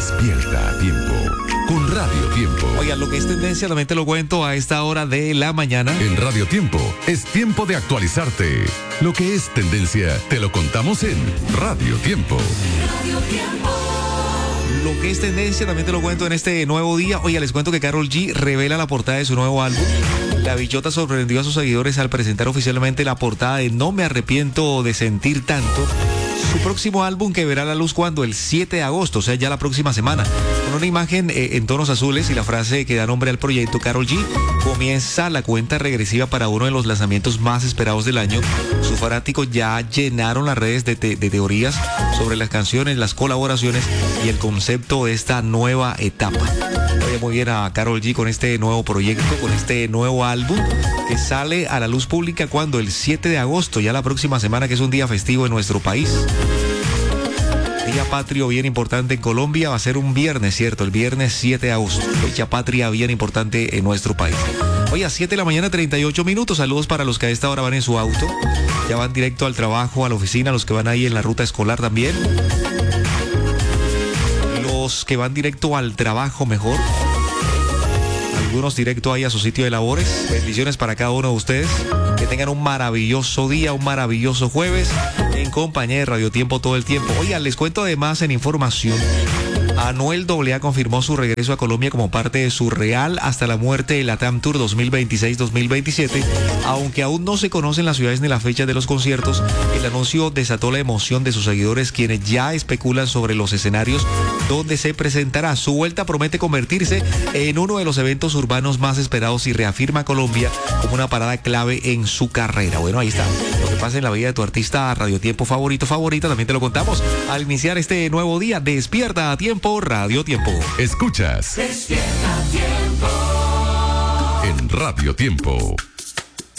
Despierta a tiempo con Radio Tiempo. Oigan, lo que es tendencia también te lo cuento a esta hora de la mañana. En Radio Tiempo es tiempo de actualizarte. Lo que es tendencia te lo contamos en Radio Tiempo. Radio Tiempo. Lo que es tendencia también te lo cuento en este nuevo día. Oiga, les cuento que Karol G revela la portada de su nuevo álbum. La bichota sorprendió a sus seguidores al presentar oficialmente la portada de No me arrepiento de sentir tanto. Su próximo álbum que verá la luz cuando el 7 de agosto, o sea, ya la próxima semana. Con una imagen en tonos azules y la frase que da nombre al proyecto, Karol G comienza la cuenta regresiva para uno de los lanzamientos más esperados del año. Sus fanáticos ya llenaron las redes de teorías sobre las canciones, las colaboraciones y el concepto de esta nueva etapa. Oye, muy bien a Karol G con este nuevo proyecto, con este nuevo álbum que sale a la luz pública cuando el 7 de agosto, ya la próxima semana, que es un día festivo en nuestro país. Día patrio bien importante en Colombia, va a ser un viernes, ¿cierto? El viernes 7 de agosto, fecha patria bien importante en nuestro país. Oye, a 7 de la mañana, 38 minutos, saludos para los que a esta hora van en su auto, ya van directo al trabajo, a la oficina, los que van ahí en la ruta escolar también. Los que van directo al trabajo mejor. Algunos directo ahí a su sitio de labores. Bendiciones para cada uno de ustedes. Que tengan un maravilloso día, un maravilloso jueves en compañía de Radio Tiempo todo el tiempo. Oigan, les cuento además en información. Anuel AA confirmó su regreso a Colombia como parte de su Real hasta la muerte de Latam Tour 2026-2027. Aunque aún no se conocen las ciudades ni las fechas de los conciertos, el anuncio desató la emoción de sus seguidores, quienes ya especulan sobre los escenarios donde se presentará. Su vuelta promete convertirse en uno de los eventos urbanos más esperados y reafirma a Colombia como una parada clave en su carrera. Bueno, ahí está. Lo que pasa en la vida de tu artista Radio Tiempo favorita, también te lo contamos al iniciar este nuevo día. Despierta a tiempo, Radio Tiempo. Escuchas Despierta a tiempo. en Radio Tiempo.